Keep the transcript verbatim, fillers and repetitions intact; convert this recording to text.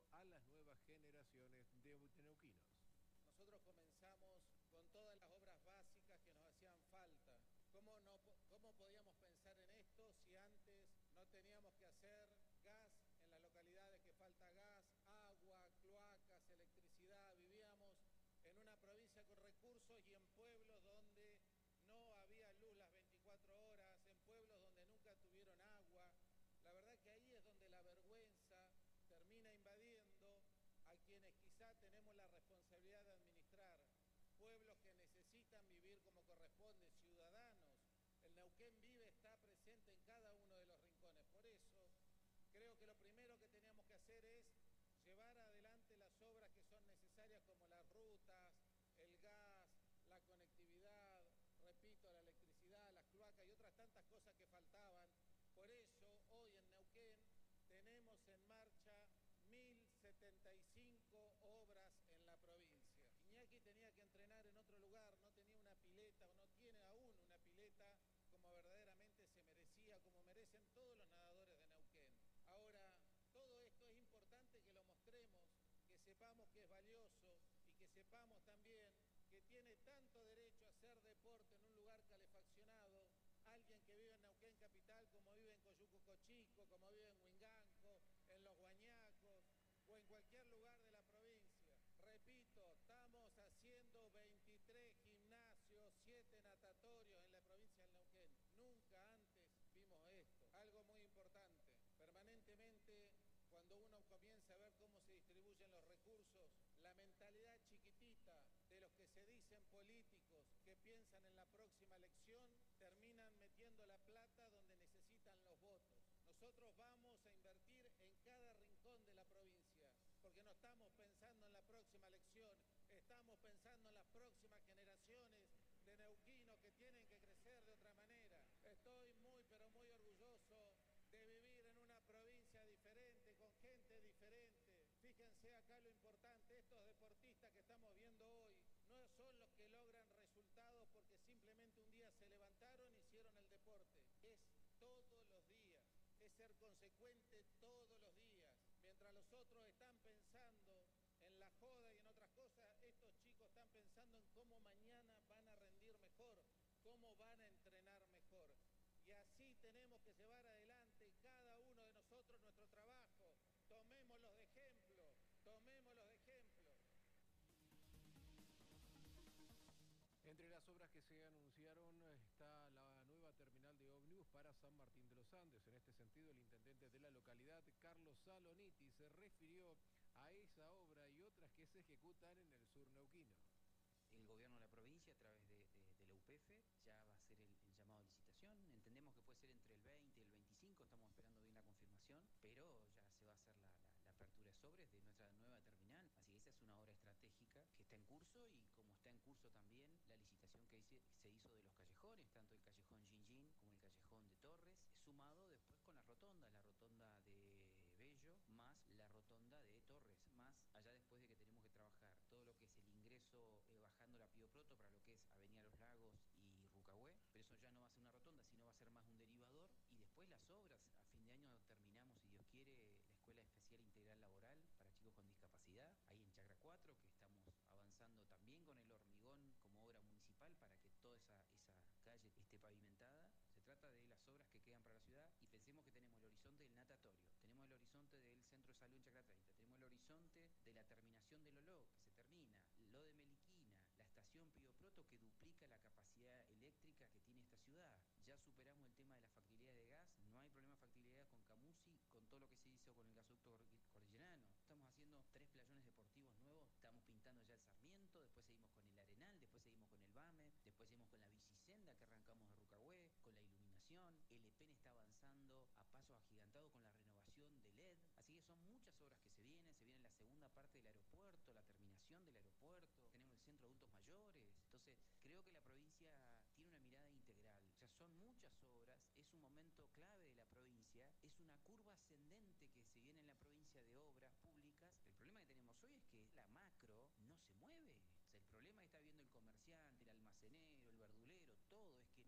a las nuevas generaciones de neuquinos. Nosotros comenzamos con todas las obras básicas que nos hacían falta. ¿Cómo, no, ¿Cómo podíamos pensar en esto si antes no teníamos que hacer gas en las localidades que falta gas, agua, cloacas, electricidad? Vivíamos en una provincia con recursos y en pueblos donde no había luz las veinticuatro horas, en pueblos donde nunca tuvieron agua. La verdad que ahí es donde la vergüenza termina invadiendo a quienes quizá tenemos la responsabilidad de administrar pueblos que necesitan vivir como corresponde, ciudadanos. El Neuquén Vive está presente en cada uno de los rincones. Por eso creo que lo primero que teníamos que hacer es llevar adelante las obras que son necesarias, como las rutas, el gas, la conectividad, repito, la electricidad, las cloacas y otras tantas cosas que faltaban. Por eso hoy en Neuquén tenemos en marcha mil setenta y cinco obras en la provincia. Iñaki tenía que entrenar en otro lugar, no tenía una pileta o no tiene aún una pileta como verdaderamente se merecía, como merecen todos los nadadores de Neuquén. Ahora, todo esto es importante que lo mostremos, que sepamos que es valioso y que sepamos también que tiene tanto derecho a hacer deporte en un lugar calefaccionado alguien que vive en Neuquén Capital, como vive en Coyuco Chico, como vive en Huinganco, en Los Guañacos o en cualquier lugar de la provincia. Repito, estamos haciendo veintitrés gimnasios, siete natatorios en la provincia del Neuquén. Nunca antes vimos esto. Algo muy importante, permanentemente cuando uno comienza a ver cómo se distribuyen los recursos, la mentalidad chiquitita de los que se dicen políticos, que piensan en la próxima elección, terminan metiendo la plata donde necesitan los votos. Nosotros vamos a invertir en cada rincón de la provincia, porque no estamos pensando en la próxima elección, estamos pensando en las próximas generaciones de neuquinos que tienen que crecer de otra manera. Estoy muy, pero muy orgulloso de vivir en una provincia diferente, con gente diferente. Fíjense acá lo importante, estos deportistas que estamos viendo hoy no son los que logran resultados porque simplemente un día se levantaron e hicieron el deporte. Es todos los días, es ser consecuente todos los días. Mientras los otros están pensando en la joda y en otras cosas, estos chicos están pensando en cómo mañana van a rendir mejor, cómo van a entrenar mejor. Y así tenemos que llevar adelante cada uno de nosotros nuestro trabajo. Tomémoslos de ejemplo, tomémoslos de ejemplo. Entre las obras que se anunciaron está la nueva terminal de ómnibus para San Martín de los Andes. En este sentido, el intendente de la localidad, Carlos Saloniti, se refirió a esa obra y otras que se ejecutan en el sur neuquino. El gobierno de la provincia, a través de, de, de la U P F, ya va a hacer el, el llamado a licitación. Entendemos que puede ser entre el veinte y el veinticinco, estamos esperando bien la confirmación, pero ya se va a hacer la, la, la apertura de sobres de nuestra nueva terminal. Así que esa es una obra estratégica que está en curso, y como está en curso también la licitación que hice, se hizo de los callejones, tanto el callejón Gingin como el callejón de Torres, sumado después con la rotonda, la rotonda de Bello, más la rotonda de Torres, más allá después de que tenemos que trabajar todo lo que es el ingreso eh, bajando la Pío Proto para lo que es Avenida Los Lagos y Rucahué, pero eso ya no va a ser una rotonda, sino va a ser más un derivador. Y después las obras, a fin de año terminamos, si Dios quiere, la Escuela Especial Integral Laboral para chicos con discapacidad, ahí en Chacra cuatro, que estamos avanzando también con el hormigón como obra municipal para que toda esa, esa calle esté pavimentada. Se trata de las obras que quedan para la ciudad, y pensemos que tenemos el horizonte del natatorio, tenemos el horizonte del centro de salud en Chacra treinta, tenemos el horizonte de la terminación del Oló, que se termina, lo de Meliquina, la estación Pío Proto, que duplica la capacidad eléctrica que tiene esta ciudad. Ya superamos el tema de la factibilidad de gas, no hay problema de factibilidad con Camusi, con todo lo que se hizo con el gasoducto cordillerano. Estamos haciendo tres playones deportivos nuevos, estamos pintando ya el Sarmiento, después seguimos con el Arenal, después seguimos con el BAME, después seguimos con la bicisenda que arrancamos de Rucahué, con la iluminación. El EPEN está avanzando a pasos agigantados con la renovación de L E D. Así que son muchas obras que se vienen, se viene la segunda parte del aeropuerto, la terminación del aeropuerto, tenemos el centro de adultos mayores. Entonces, creo que la provincia tiene una mirada integral. O sea, son muchas obras, es un momento clave de la provincia, es una curva ascendente que se viene en la provincia de obras públicas. El problema que tenemos hoy es que la macro no se mueve. O sea, el problema que está viendo el comerciante, el almacenero, el verdulero, todo es que